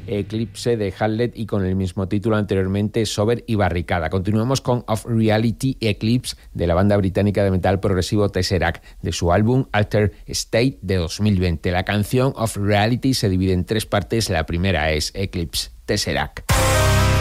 Eclipse de Hazlitt y con el mismo título anteriormente Sober y Barricada. Continuamos con Of Reality Eclipse de la banda británica de metal progresivo Tesseract, de su álbum Altered State de 2020. La canción Of Reality se divide en 3 partes. La primera es Eclipse, Tesseract.